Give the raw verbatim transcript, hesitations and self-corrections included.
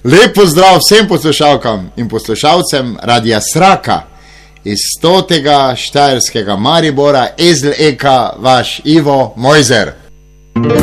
Lep pozdrav vsem poslušalkam in poslušalcem Radia Sraka iz stotega štajerskega Maribora, Ezl Eka, vaš Ivo Mojzer.